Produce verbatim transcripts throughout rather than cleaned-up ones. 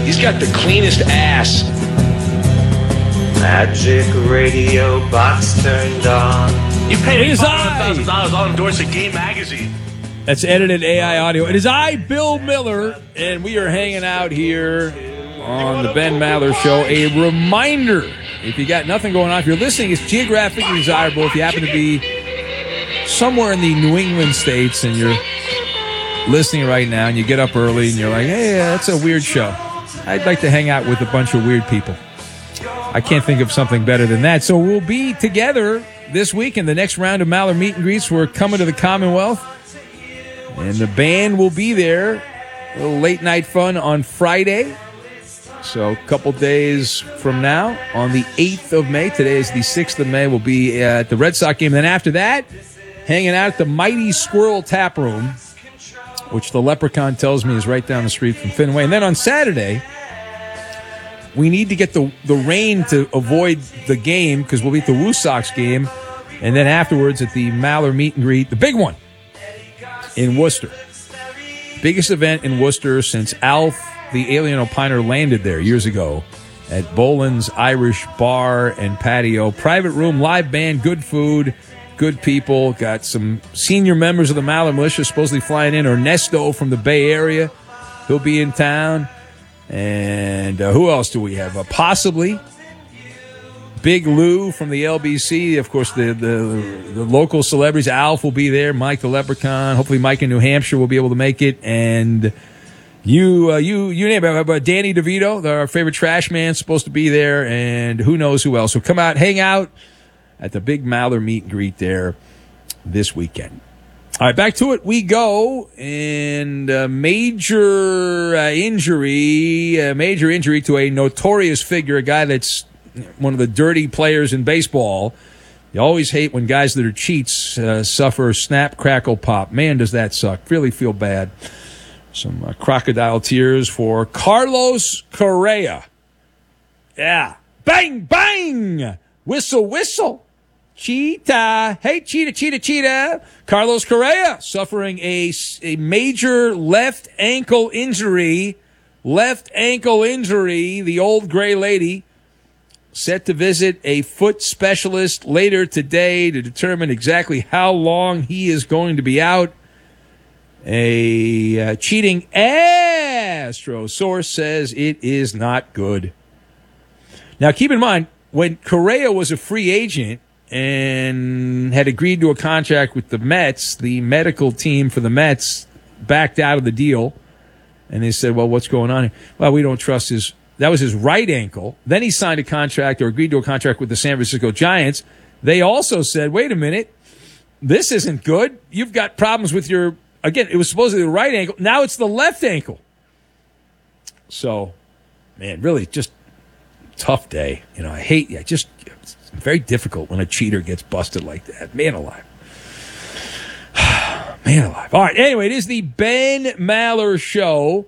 He's got the cleanest ass. Magic radio box turned on. You paid It is five hundred thousand I. dollars. I'll endorse a Game Magazine. That's edited A I audio. It is I, Bill Miller, and we are hanging out here on the Ben Maller Show. A reminder, if you got nothing going on, if you're listening, it's geographically desirable. If you happen to be somewhere in the New England states and you're listening right now and you get up early and you're like, hey, that's a weird show. I'd like to hang out with a bunch of weird people. I can't think of something better than that. So we'll be together this week in the next round of Maller Meet and Greets. We're coming to the Commonwealth, and the band will be there. A little late night fun on Friday. So a couple days from now, on the eighth of May, today is the sixth of May, we'll be at the Red Sox game. Then after that, hanging out at the Mighty Squirrel Tap Room, which the Leprechaun tells me is right down the street from Fenway. And then on Saturday, we need to get the, the rain to avoid the game because we'll be at the Woo Sox game. And then afterwards at the Maller Meet and Greet, the big one in Worcester. Biggest event in Worcester since Alf, the Alien Opiner, landed there years ago at Boland's Irish Bar and Patio. Private room, live band, good food, good people. Got some senior members of the Maller Militia supposedly flying in. Ernesto from the Bay Area, he'll be in town. And uh, who else do we have? Uh, possibly Big Lou from the L B C. Of course, the, the the local celebrities. Alf will be there. Mike the Leprechaun. Hopefully Mike in New Hampshire will be able to make it. And you, uh, you, you name it. But Danny DeVito, our favorite trash man, supposed to be there. And who knows who else. So come out, hang out at the big Maller Meet and Greet there this weekend. All right, back to it we go, and a major uh, injury, a major injury to a notorious figure, a guy that's one of the dirty players in baseball. You always hate when guys that are cheats uh, suffer snap, crackle, pop. Man, does that suck. Really feel bad. Some uh, crocodile tears for Carlos Correa. Yeah. Bang, bang! Whistle, whistle. Cheetah. Hey, cheetah, cheetah, cheetah. Carlos Correa suffering a, a major left ankle injury. Left ankle injury. The old gray lady set to visit a foot specialist later today to determine exactly how long he is going to be out. A uh, cheating Astro source says it is not good. Now, keep in mind, when Correa was a free agent and had agreed to a contract with the Mets, the medical team for the Mets backed out of the deal. And they said, well, what's going on here? Well, we don't trust his... That was his right ankle. Then he signed a contract or agreed to a contract with the San Francisco Giants. They also said, wait a minute, this isn't good. You've got problems with your... Again, it was supposedly the right ankle. Now it's the left ankle. So, man, really just tough day. You know, I hate... I just... It's very difficult when a cheater gets busted like that. Man alive. Man alive. All right, anyway, it is the Ben Maller Show.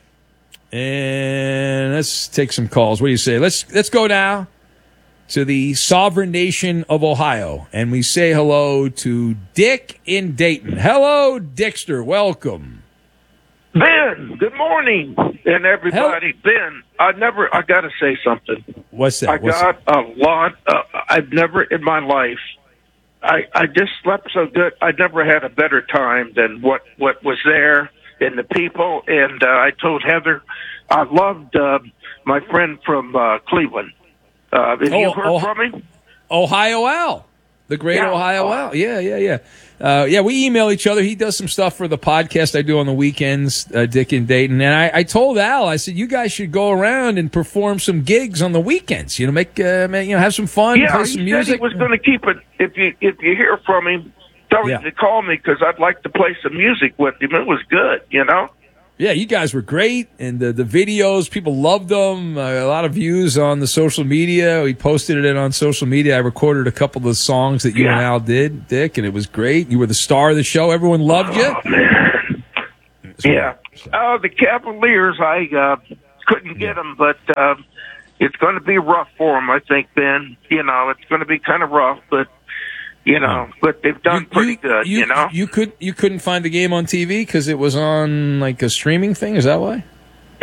And let's take some calls. What do you say? Let's let's go now to the sovereign nation of Ohio. And we say hello to Dick in Dayton. Hello, Dickster. Welcome. Ben, good morning. And everybody, Hel- Ben, I never, I got to say something. What's that? I What's got that? a lot, uh, I've never in my life, I, I just slept so good. I never had a better time than what, what was there and the people. And uh, I told Heather, I loved uh, my friend from uh, Cleveland. Uh, have Oh, you heard oh, from him? Ohio Al. The great Yeah. Ohio Al. Yeah, yeah, yeah. Uh, yeah, we email each other. He does some stuff for the podcast I do on the weekends, uh, Dick in Dayton. And I, I told Al, I said, you guys should go around and perform some gigs on the weekends. You know, make, uh, make you know, have some fun, Yeah, play he some said music. he was going to keep it. If you if you hear from him, tell Yeah. him to call me because I'd like to play some music with him. It was good, you know. Yeah, you guys were great, and the, the videos, people loved them. Uh, a lot of views on the social media. We posted it on social media. I recorded a couple of the songs that you Yeah. and Al did, Dick, and it was great. You were the star of the show. Everyone loved you. Oh, man. Yeah. Oh, the Cavaliers, I uh, couldn't get them, but uh, it's going to be rough for them, I think, Ben. You know, it's going to be kind of rough, but, you know, but they've done You- pretty you- good, you, you know? You, could, you couldn't find the game on T V because it was on, like, a streaming thing? Is that why?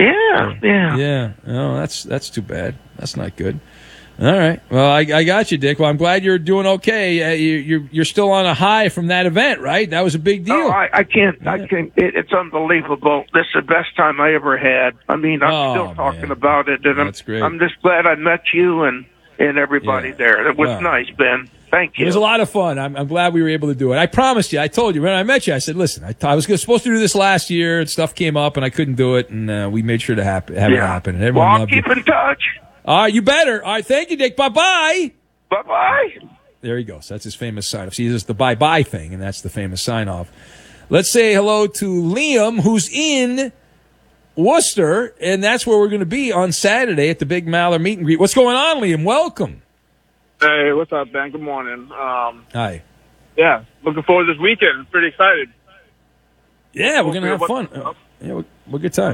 Yeah, yeah. Yeah. Oh, that's that's too bad. That's not good. All right. Well, I, I got you, Dick. Well, I'm glad you're doing okay. Uh, you, you're you're still on a high from that event, right? That was a big deal. Oh, I, I can't. I can't. It, it's unbelievable. This is the best time I ever had. I mean, I'm Oh, still talking man. about it, and That's I'm great. I'm just glad I met you and and everybody Yeah. there. It was Wow. nice, Ben. Thank you. It was a lot of fun. I'm, I'm glad we were able to do it. I promised you. I told you when I met you. I said, "Listen, I, I was supposed to do this last year, and stuff came up, and I couldn't do it, and uh, we made sure to happen, have it Yeah. happen." And Well, everyone I'll loved keep you. in touch. All right, you better. All right, thank you, Dick. Bye bye. Bye bye. There he goes. That's his famous sign off. See, this is the bye bye thing, and that's the famous sign off. Let's say hello to Liam, who's in Worcester, and that's where we're going to be on Saturday at the Big Maller meet and greet. What's going on, Liam? Welcome. Hey, what's up, Ben? Good morning. Um, Hi. yeah, looking forward to this weekend. Pretty excited. Yeah, we're going to have Hopefully fun. what- Uh, yeah, we're, we're good time.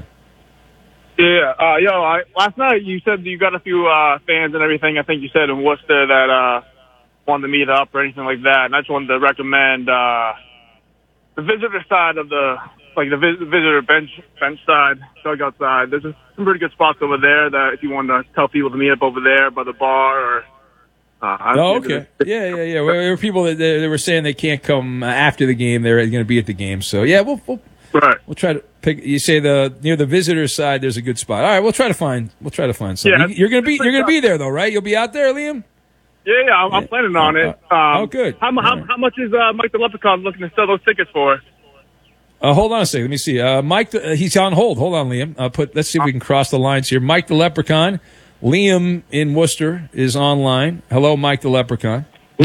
Yeah, uh, yo, I, last night you said you got a few uh, fans and everything. I think you said in Worcester that uh, wanted to meet up or anything like that. And I just wanted to recommend uh, the visitor side of the, like the vis- visitor bench bench side, dugout side. There's just some pretty good spots over there that if you want to tell people to meet up over there by the bar or. Uh, Oh, okay. Yeah, yeah, yeah. Well, there were people that they, they were saying they can't come uh, after the game. They're going to be at the game. So, yeah, we'll, we'll Right. we'll try to pick. You say the near the visitor side, there's a good spot. All right, we'll try to find. We'll try to find something. Yeah, You- you're going to be. You're going to be there though, right? You'll be out there, Liam. Yeah, yeah, I'm, I'm planning on it. Um, Oh, good. How, mu- how, All right. how much is uh, Mike the Leprechaun looking to sell those tickets for? Uh, hold on a second. Let me see. Uh, Mike, the, uh, he's on hold. Hold on, Liam. Uh, put. Let's see if we can cross the lines here. Mike the Leprechaun. Liam in Worcester is online. Hello, Mike the Leprechaun.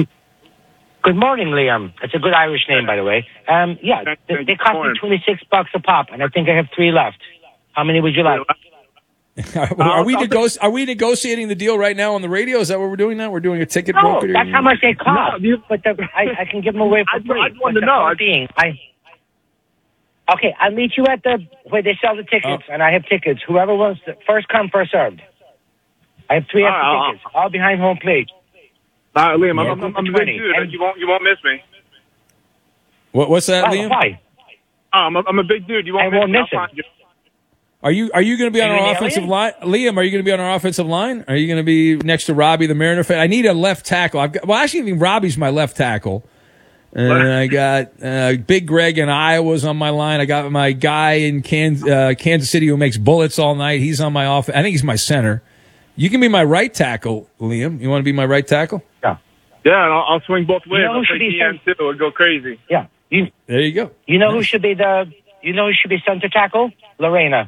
Good morning, Liam. It's a good Irish name, by the way. Um, yeah, Thank they, you. they Good cost me morning. twenty-six bucks a pop, and I think I have three left. How many would you like? are we I'll nego- Are we negotiating the deal right now on the radio? Is that what we're doing now? We're doing a ticket No, broker. that's how much they cost. No, you- but the, I, I can give them away for I just- free. I just wanted But to the know. point being, I, okay, I'll meet you at the where they sell the tickets, Oh. and I have tickets. Whoever wants to, first come, first served. I have three All extra right, I'll- tickets, all behind home plate. All right, Liam, Yeah. I'm, I'm, I'm a big twenty. dude. And- You won't, you won't miss me. What, what's that, Oh, Liam? why? Oh, I'm, a, I'm a big dude. You won't I miss won't me. miss I'll him. find you. Are you Are you going to be on Are you our an offensive alien? line, Liam? Are you going to be on our offensive line? Are you going to be next to Robbie, the Mariner fan? I need a left tackle. I've got, well, actually, I think Robbie's my left tackle, and I got uh, Big Greg in Iowa's on my line. I got my guy in Kansas, uh, Kansas City who makes bullets all night. He's on my off. I think he's my center. You can be my right tackle, Liam. You want to be my right tackle? Yeah, Yeah, and I'll, I'll swing both ways. know who I'll should take be D N too. It'll go crazy. yeah. You There you go. you know who should be the you know who should be center tackle? Lorena.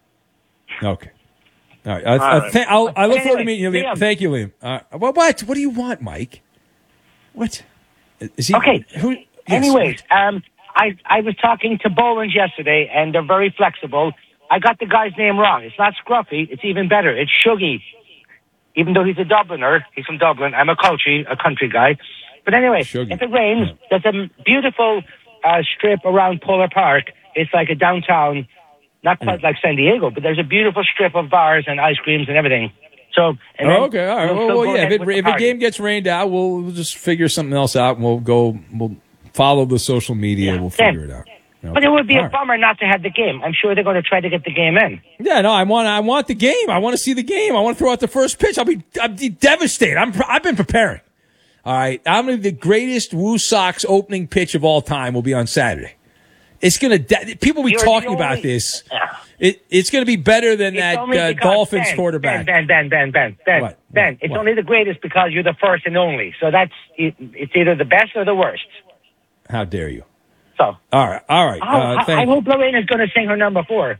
Okay. All right. I, I, right. th- I'll, I look Anyway, forward to meeting you, Liam. Liam. Thank you, Liam. Uh, what, what? What do you want, Mike? What? Is he? Okay. Who? yes, Anyways, um, I I was talking to Bolins yesterday, and they're very flexible. I got the guy's name wrong. It's not Scruffy. It's even better. It's Shuggy. Even though he's a Dubliner, he's from Dublin. I'm a coachy, a country guy. But anyway, Shuggy. if it rains, there's a beautiful uh, strip around Polar Park. It's like a downtown, not quite like San Diego, but there's a beautiful strip of bars and ice creams and everything. So, and then Oh, okay, all right. we'll Well, still well go yeah. ahead If, it, with the if a party. game gets rained out, we'll, we'll just figure something else out, and we'll go. We'll follow the social media. Yeah, we'll same. figure it out. Okay. But it would be All a right. bummer not to have the game. I'm sure they're going to try to get the game in. Yeah, no, I want. I want the game. I want to see the game. I want to throw out the first pitch. I'll be. I'll be devastated. I'm. I've been preparing. All right. I'm gonna the greatest Woo Sox opening pitch of all time will be on Saturday. It's gonna. De- people will be You're the talking only- about this. Yeah. It, it's going to be better than It's that only uh, because- Dolphins Ben, quarterback. Ben, Ben, Ben, Ben, Ben, What? Ben. What? It's What? only the greatest because you're the first and only. So that's it, it's either the best or the worst. How dare you? So All right. All right. oh, Uh, I, thank I you. hope Lorena's going to sing her number four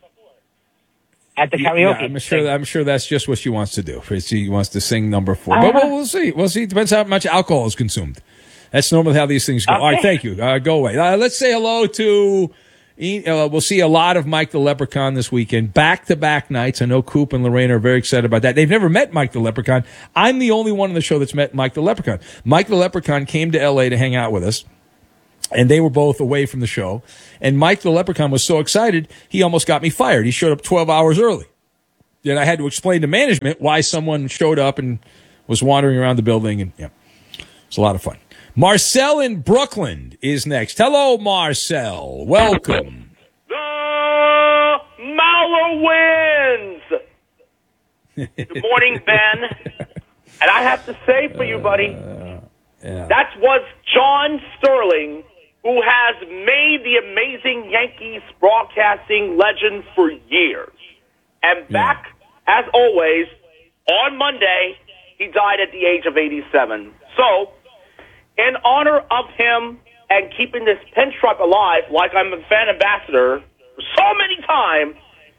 at the karaoke. Yeah, I'm sure. thing. I'm sure that's just what she wants to do. She wants to sing number four. Uh-huh. But we'll, we'll see. We'll see. It depends how much alcohol is consumed. That's normally how these things go. All right. Okay. Thank you. Uh, go away. Uh, let's say hello to. Uh, we'll see a lot of Mike the Leprechaun this weekend. Back to back nights. I know Coop and Lorraine are very excited about that. They've never met Mike the Leprechaun. I'm the only one on the show that's met Mike the Leprechaun. Mike the Leprechaun came to L A to hang out with us. And they were both away from the show. And Mike the Leprechaun was so excited, he almost got me fired. He showed up twelve hours early. Then I had to explain to management why someone showed up and was wandering around the building. And yeah, it's a lot of fun. Marcel in Brooklyn is next. Hello, Marcel. Welcome. The Maller Good morning, Ben. And I have to say for you, buddy, Uh, yeah. that was John Sterling, who has made the amazing Yankees broadcasting legend for years. And back, as always, on Monday, he died at the age of eighty-seven. So, in honor of him and keeping this pinstripe alive, like I'm a fan ambassador for so many times,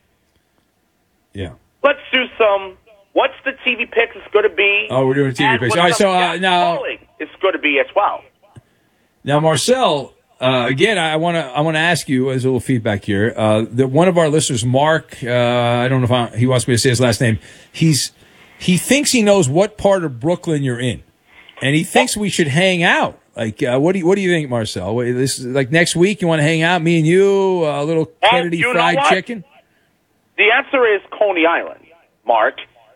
Yeah. let's do some. What's the T V picks is going to be? Oh, we're doing T V and picks. what's All right, some so, uh, guest now- polling it's going to be as well. Now, Marcel, uh, again, I want to I want to ask you as a little feedback here. Uh, that one of our listeners, Mark, uh, I don't know if I, he wants me to say his last name. He's he thinks he knows what part of Brooklyn you're in, and he thinks we should hang out. Like, uh, what do you what do you think, Marcel? What, this is like next week. You want to hang out, me and you, a little Well, Kennedy you know fried what? chicken? The answer is Coney Island, Mark,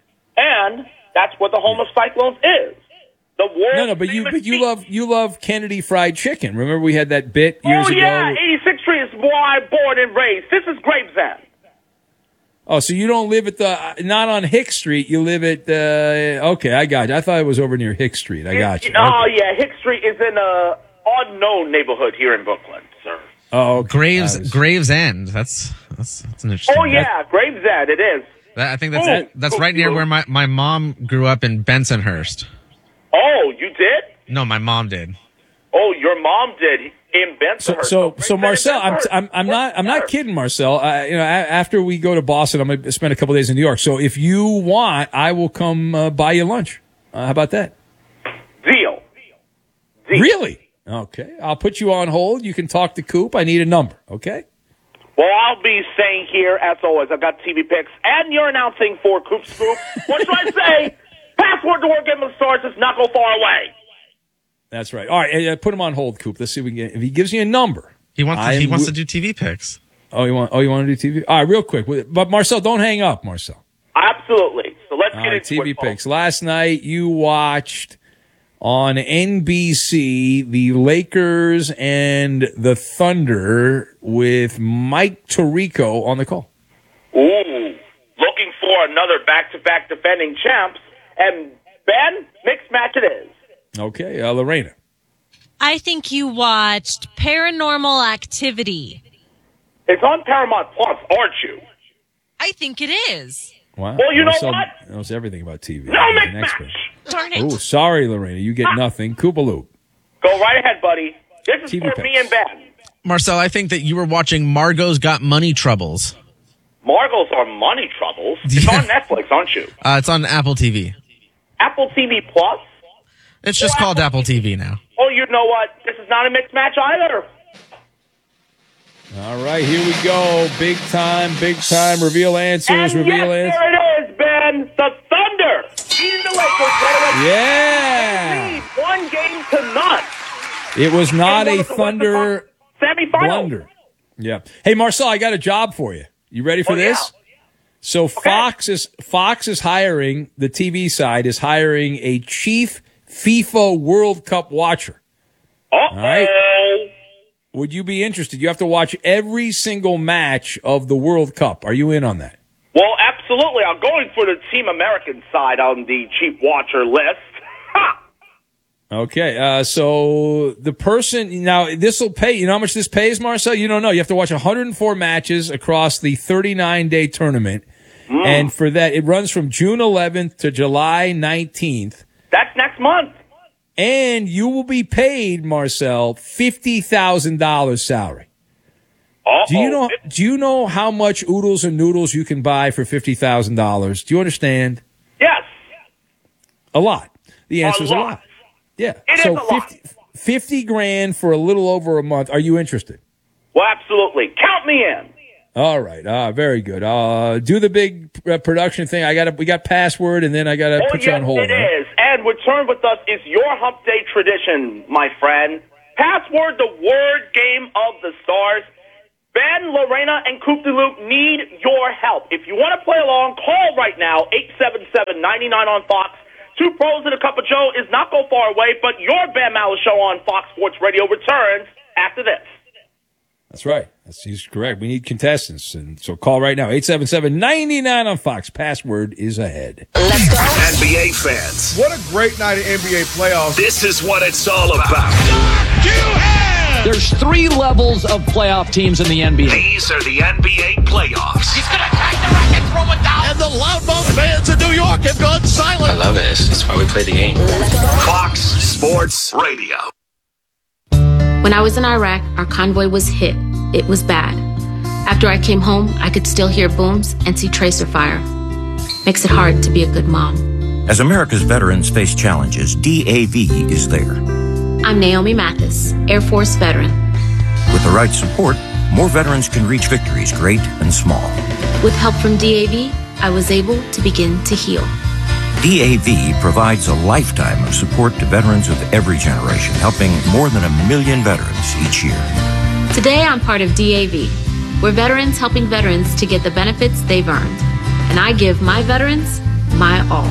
and that's what the home of Cyclones is. The world No, no, but you famous but you beach. love you love Kennedy fried chicken. Remember we had that bit years Oh yeah, ago. eighty-sixth Street is where I born and raised. This is Gravesend. Oh, so you don't live at the not on Hicks Street. You live at uh, okay. I got you. I thought it was over near Hicks Street. I got you. Oh Okay. yeah, Hicks Street is in a unknown neighborhood here in Brooklyn, sir. Oh, okay. Graves I was- Graves End. That's that's that's an interesting. Oh yeah, Gravesend. It is. That, I think that's Oh, that's oh, right near oh. where my, my mom grew up in Bensonhurst. Oh, you did? No, my mom did. Oh, your mom did in So, Bensonhurst. so, so, Gravesend, Marcel, I'm, Bensonhurst. I'm, I'm not, I'm Where's not kidding, Marcel. I, you know, a- after we go to Boston, I'm gonna spend a couple days in New York. So, if you want, I will come uh, buy you lunch. Uh, how about that? Deal. Deal. Really? Okay. I'll put you on hold. You can talk to Coop. I need a number. Okay. Well, I'll be saying here, as always, I've got T V picks, and you're announcing for Coop Scoop. What should I say? Password to War Game of Stars does not go far away. That's right. All right. Uh, put him on hold, Coop. Let's see if we can get, if he gives you a number. He wants to, I he am wants wi- to do T V picks. Oh, you want, oh, you want to do T V? All right, real quick. But Marcel, don't hang up, Marcel. Absolutely. So let's All get right, into T V it, folks. picks. Last night you watched on N B C the Lakers and the Thunder with Mike Tirico on the call. Ooh, looking for another back-to-back defending champs. And Ben, mixed match it is. Okay, uh, Lorena. I think you watched Paranormal Activity. It's on Paramount Plus, aren't you? I think it is. Wow. Well, you know Marcel what? knows everything about T V. No He's mixed an match. expert. Darn it. Oh, sorry, Lorena. You get nothing. Koopaloop. Go right ahead, buddy. This is T V for me picks. and Ben. Marcel, I think that you were watching Margot's Got Money Troubles. Margot's are money troubles. It's Yeah. on Netflix, aren't you? Uh, it's on Apple T V. Apple T V Plus? It's just Well, called Apple T V now. Oh, you know what? This is not a mixed match either. All right, here we go. Big time, big time. Reveal answers. And reveal yes, answers. there it is, Ben. The Thunder beating the Lakers. right away. Yeah. Lead One game to none. It was not And one a of the Thunder Western Conference semifinals. blunder. Yeah. Hey, Marcel, I got a job for you. You ready for Oh, this? yeah. So Fox is Fox is hiring, the T V side is hiring a chief FIFA World Cup watcher. Uh-oh. right. Would you be interested? You have to watch every single match of the World Cup. Are you in on that? Well, absolutely. I'm going for the Team American side on the chief watcher list. Ha! Okay, uh, so the person now this will pay. You know how much this pays, Marcel? You don't know. You have to watch one hundred four matches across the thirty-nine day tournament, Mm. and for that, it runs from June eleventh to July nineteenth. That's next month. And you will be paid, Marcel, fifty thousand dollars salary. Uh-oh. Do you know? Do you know how much oodles and noodles you can buy for fifty thousand dollars? Do you understand? Yes. A lot. The answer A is a lot. lot. Yeah. It so is a lot. fifty, fifty grand for a little over a month. Are you interested? Well, absolutely. Count me in. All right. Ah, very good. Uh, do the big uh, production thing. I got to. We got password, and then I got to Oh, put yes, you on hold. it right? is. And return with us is your hump day tradition, my friend. Password, the word game of the stars. Ben, Lorena, and Coop de Luke need your help. If you want to play along, call right now, eight seven seven, nine nine on Fox. Two Pros and a Cup of Joe is not go far away, but your Ben Maller Show on Fox Sports Radio returns after this. That's right. That's, he's correct. We need contestants. And so call right now. eight seven seven, nine nine on Fox. Password is ahead. Let's go. N B A fans. What a great night of N B A playoffs. This is what it's all about. There's three levels of playoff teams in the N B A. These are the N B A playoffs. He's going to crack the racket, throw it down. And the loudmouth fans in New York have gone silent. I love it. That's why we play the game. Fox Sports Radio. When I was in Iraq, our convoy was hit. It was bad. After I came home, I could still hear booms and see tracer fire. Makes it hard to be a good mom. As America's veterans face challenges, D A V is there. I'm Naomi Mathis, Air Force veteran. With the right support, more veterans can reach victories great and small. With help from D A V, I was able to begin to heal. D A V provides a lifetime of support to veterans of every generation, helping more than a million veterans each year. Today, I'm part of D A V. We're veterans helping veterans to get the benefits they've earned. And I give my veterans my all.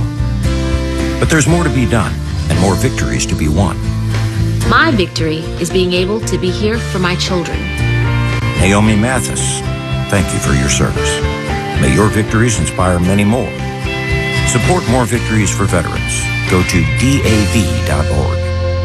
But there's more to be done and more victories to be won. My victory is being able to be here for my children. Naomi Mathis, thank you for your service. May your victories inspire many more. Support more victories for veterans. Go to D A V dot org.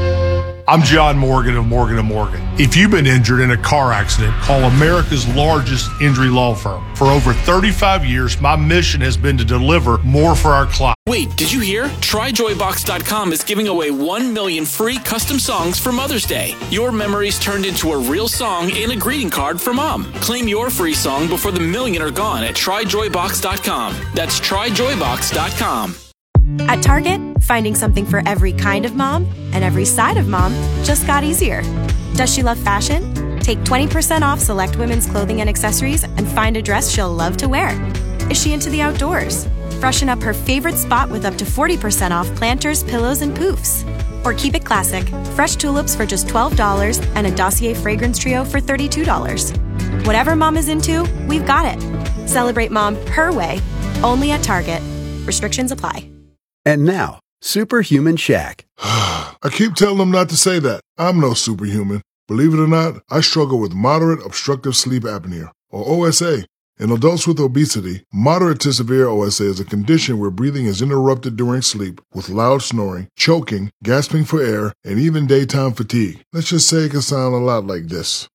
I'm John Morgan of Morgan and Morgan. If you've been injured in a car accident, call America's largest injury law firm. For over thirty-five years, my mission has been to deliver more for our clients. Wait, did you hear? Try Joy Box dot com is giving away one million free custom songs for Mother's Day. Your memories turned into a real song and a greeting card for Mom. Claim your free song before the million are gone at Try Joy Box dot com. That's Try Joy Box dot com. At Target, finding something for every kind of mom and every side of mom just got easier. Does she love fashion? Take twenty percent off select women's clothing and accessories and find a dress she'll love to wear. Is she into the outdoors? Freshen up her favorite spot with up to forty percent off planters, pillows, and poofs. Or keep it classic, fresh tulips for just twelve dollars and a Dossier fragrance trio for thirty-two dollars. Whatever mom is into, we've got it. Celebrate mom her way, only at Target. Restrictions apply. And now, Superhuman Shaq. I keep telling them not to say that. I'm no superhuman. Believe it or not, I struggle with moderate obstructive sleep apnea, or O S A. In adults with obesity, moderate to severe O S A is a condition where breathing is interrupted during sleep with loud snoring, choking, gasping for air, and even daytime fatigue. Let's just say it can sound a lot like this.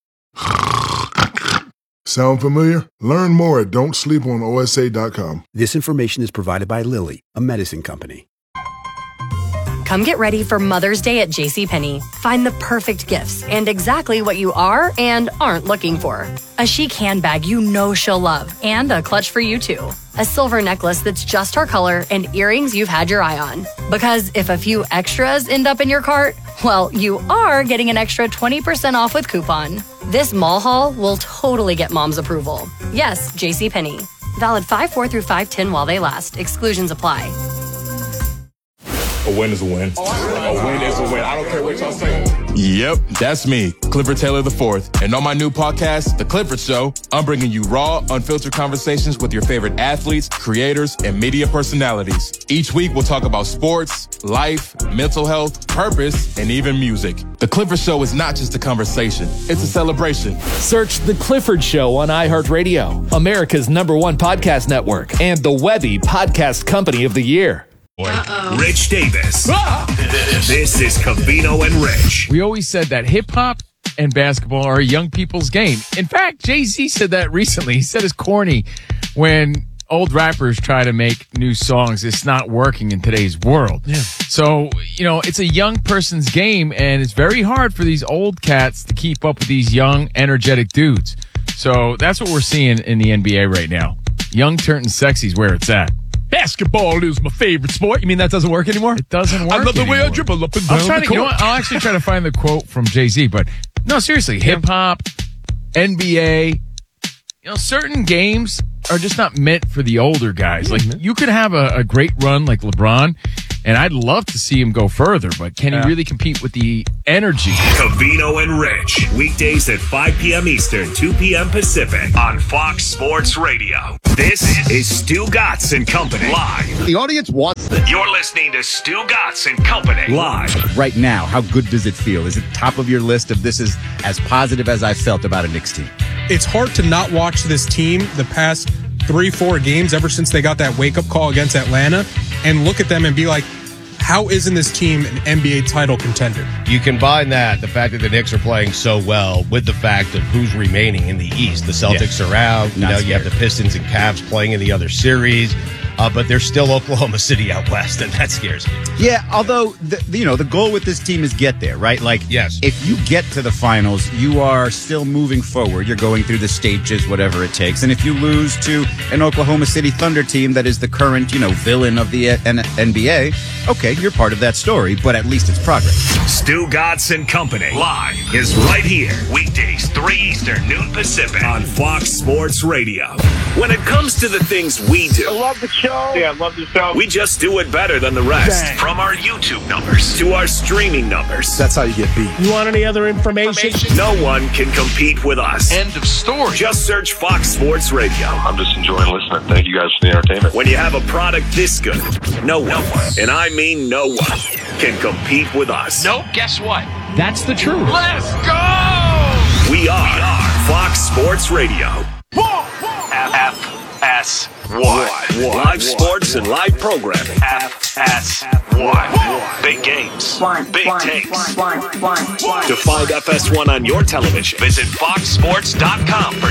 Sound familiar? Learn more at don't sleep on O S A dot com. This information is provided by Lilly, a medicine company. Come get ready for Mother's Day at JCPenney. Find the perfect gifts and exactly what you are and aren't looking for. A chic handbag you know she'll love and a clutch for you too. A silver necklace that's just her color and earrings you've had your eye on. Because if a few extras end up in your cart, well, you are getting an extra twenty percent off with coupon. This mall haul will totally get mom's approval. Yes, JCPenney. Valid five four through five ten while they last. Exclusions apply. A win is a win. A win is a win. I don't care what y'all say. Yep, that's me, Clifford Taylor the fourth. And on my new podcast, The Clifford Show, I'm bringing you raw, unfiltered conversations with your favorite athletes, creators, and media personalities. Each week, we'll talk about sports, life, mental health, purpose, and even music. The Clifford Show is not just a conversation. It's a celebration. Search The Clifford Show on iHeartRadio, America's number one podcast network, and the Webby Podcast Company of the Year. Uh-oh. Rich Davis. Ah! This is Covino and Rich. We always said that hip-hop and basketball are a young people's game. In fact, Jay-Z said that recently. He said it's corny when old rappers try to make new songs. It's not working in today's world. Yeah. So, you know, it's a young person's game, and it's very hard for these old cats to keep up with these young, energetic dudes. So that's what we're seeing in the N B A right now. Young turning sexy is where it's at. Basketball is my favorite sport. You mean that doesn't work anymore? It doesn't work I love the anymore. way I dribble up and down I'll try the to, court. you know what? I'll actually try to find the quote from Jay-Z, but no, seriously, hip-hop, N B A, you know, certain games are just not meant for the older guys. Like, you could have a, a great run like LeBron, And I'd love to see him go further, but can Yeah. he really compete with the energy? Covino and Rich. Weekdays at five p.m. Eastern, two p.m. Pacific on Fox Sports Radio. This is Stu Gatz and Company live. The audience wants it. You're listening to Stu Gatz and Company live. Right now, how good does it feel? Is it top of your list of this is as positive as I felt about a Knicks team? It's hard to not watch this team the past three, four games ever since they got that wake-up call against Atlanta and look at them and be like, how isn't this team an N B A title contender? You combine that, the fact that the Knicks are playing so well, with the fact of who's remaining in the East. The Celtics yeah. are out. You Not know, scared. you have the Pistons and Cavs playing in the other series. Uh, but there's still Oklahoma City out west, and that scares me. Yeah, although, the, you know, the goal with this team is get there, right? Like, yes. if you get to the finals, you are still moving forward. You're going through the stages, whatever it takes. And if you lose to an Oklahoma City Thunder team that is the current, you know, villain of the N B A, okay, you're part of that story, but at least it's progress. Stu Gatz and Company live is right here. Weekdays, three Eastern, noon Pacific on Fox Sports Radio. When it comes to the things we do, I love the show. Yeah, I love the show. we just do it better than the rest. Dang. From our YouTube numbers to our streaming numbers. That's how you get beat. You want any other information? No one can compete with us. End of story. Just search Fox Sports Radio. I'm just enjoying listening. Thank you guys for the entertainment. When you have a product this good, no one, and I mean no one, can compete with us. Nope, guess what? That's the truth. Let's go! We are, we are Fox Sports Radio. F S one. Live sports and live programming. F S one. Big games. Big takes. To find F S one on your television, visit fox sports dot com for